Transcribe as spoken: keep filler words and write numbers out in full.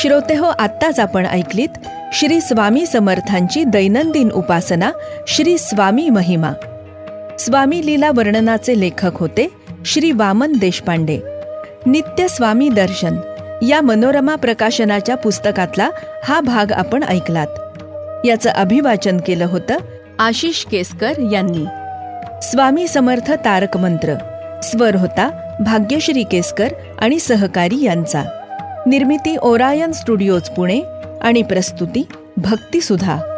श्रोते हो, आत्ताच आपण ऐकलीत श्री स्वामी समर्थांची दैनंदिन उपासना श्री स्वामी महिमा. स्वामी लीला वर्णनाचे लेखक होते श्री वामन देशपांडे. नित्य स्वामी दर्शन या मनोरमा प्रकाशनाच्या पुस्तकातला हा भाग आपण ऐकलात. याचं अभिवाचन केलं होतं आशिष केसकर यांनी. स्वामी समर्थ तारक मंत्र स्वर होता भाग्यश्री केसकर आणि सहकारी यांचा. निर्मिती ओरायन स्टुडिओज पुणे आणि प्रस्तुती भक्ती सुधा.